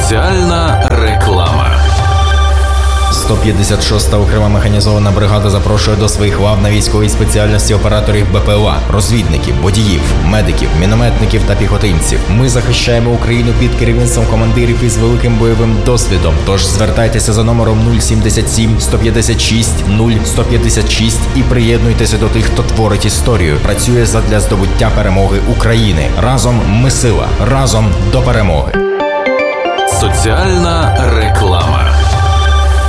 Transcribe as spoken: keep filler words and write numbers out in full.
Соціальна реклама. сто п'ятдесят шоста окрема механізована бригада запрошує до своїх лав на військовій спеціальності операторів БПЛА, розвідників, водіїв, медиків, мінометників та піхотинців. Ми захищаємо Україну під керівництвом командирів із великим бойовим досвідом. Тож звертайтеся за номером нуль сімдесят сім сто п'ятдесят шість нуль сто п'ятдесят шість і приєднуйтеся до тих, хто творить історію, працює задля здобуття перемоги України. Разом ми сила, разом до перемоги. Соціальна реклама.